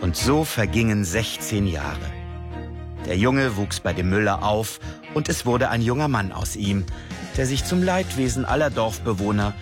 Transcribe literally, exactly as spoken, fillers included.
Und so vergingen sechzehn Jahre. Der Junge wuchs bei dem Müller auf und es wurde ein junger Mann aus ihm, der sich zum Leidwesen aller Dorfbewohner